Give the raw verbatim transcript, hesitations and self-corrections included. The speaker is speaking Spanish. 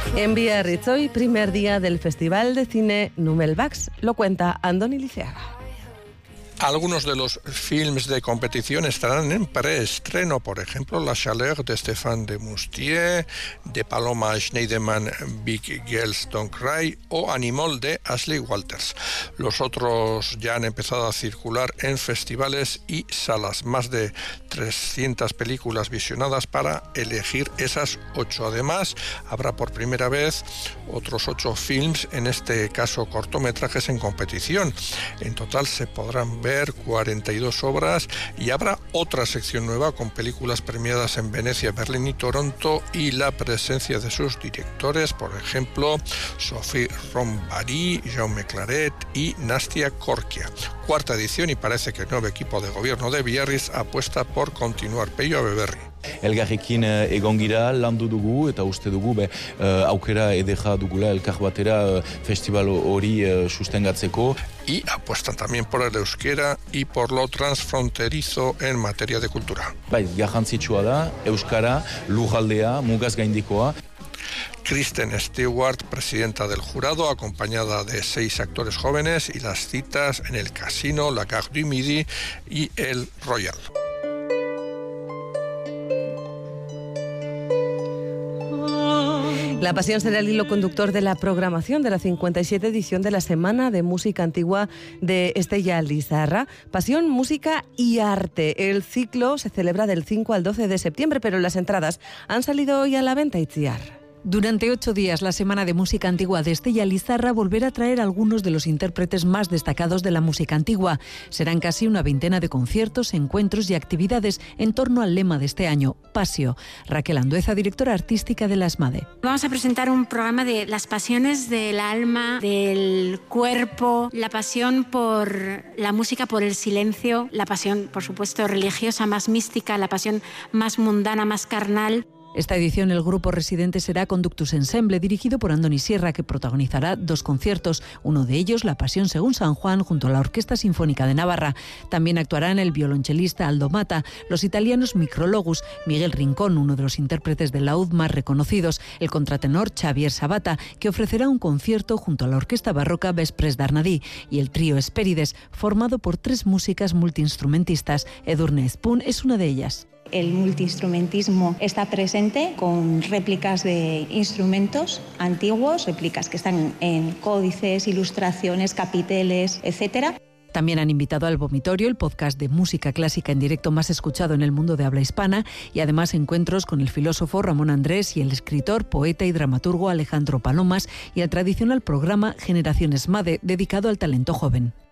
En Biarritz, hoy primer día del Festival de Cine Numelvax, lo cuenta Andoni Liceaga. Algunos de los films de competición estarán en preestreno, por ejemplo, La Chaleur de Stéphane de Moustier, de Paloma Schneiderman, Big Girls Don't Cry o Animal de Ashley Walters. Los otros ya han empezado a circular en festivales y salas, más de trescientas películas visionadas para elegir esas ocho. Además, habrá por primera vez otros ocho films, en este caso cortometrajes en competición. En total se podrán ver cuarenta y dos obras y habrá otra sección nueva con películas premiadas en Venecia, Berlín y Toronto y la presencia de sus directores, por ejemplo, Sophie Rombary, Jaume Claret y Nastia Corkia. Cuarta edición y parece que el nuevo equipo de gobierno de Biarritz apuesta por continuar. Peio Abeberri. Elgarrekin egon gira, landu dugu eta uste dugu be, uh, aukera edera dugula elkar batera uh, festival hori uh, sustengatzeko. Y apuestan también por el euskera y por lo transfronterizo en materia de cultura. Bai, garrantzitsua da, euskara, lujaldea, mugaz gaindikoa. Kristen Stewart, presidenta del jurado, acompañada de seis actores jóvenes, y las citas en el Casino, la Gare du Midi y el Royal. La Pasión será el hilo conductor de la programación de la cincuenta y siete edición de la Semana de Música Antigua de Estella Lizarra. Pasión, música y arte. El ciclo se celebra del cinco al doce de septiembre, pero las entradas han salido hoy a la venta, Itziar. Durante ocho días, la Semana de Música Antigua de Estella Lizarra volverá a traer a algunos de los intérpretes más destacados de la música antigua. Serán casi una veintena de conciertos, encuentros y actividades en torno al lema de este año, Pasio. Raquel Andueza, directora artística de la ESMADE. Vamos a presentar un programa de las pasiones del alma, del cuerpo, la pasión por la música, por el silencio, la pasión, por supuesto, religiosa, más mística, la pasión más mundana, más carnal. Esta edición el grupo residente será Conductus Ensemble, dirigido por Andoni Sierra, que protagonizará dos conciertos, uno de ellos La Pasión según San Juan, junto a la Orquesta Sinfónica de Navarra. También actuarán el violonchelista Aldo Mata, los italianos Micrologus, Miguel Rincón, uno de los intérpretes del laúd más reconocidos, el contratenor Xavier Sabata, que ofrecerá un concierto junto a la Orquesta Barroca Vespres d'Arnadí, y el trío Hespérides, formado por tres músicas multiinstrumentistas. Edurne Espún es una de ellas. El multiinstrumentismo está presente con réplicas de instrumentos antiguos, réplicas que están en códices, ilustraciones, capiteles, etcétera. También han invitado al Vomitorio, el podcast de música clásica en directo más escuchado en el mundo de habla hispana, y además encuentros con el filósofo Ramón Andrés y el escritor, poeta y dramaturgo Alejandro Palomas, y el tradicional programa Generaciones MADE, dedicado al talento joven.